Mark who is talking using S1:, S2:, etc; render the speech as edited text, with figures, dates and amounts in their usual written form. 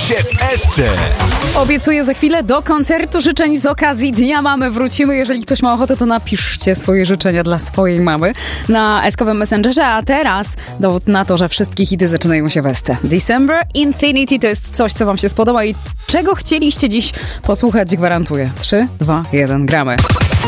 S1: się w Esce.
S2: Obiecuję za chwilę do koncertu życzeń z okazji Dnia Mamy wrócimy. Jeżeli ktoś ma ochotę, to napiszcie swoje życzenia dla swojej mamy na eskowym Messengerze. A teraz dowód na to, że wszystkie hity zaczynają się w Esce. December Infinity to jest coś, co wam się spodoba i czego chcieliście dziś posłuchać, gwarantuję. 3, 2, 1, gramy.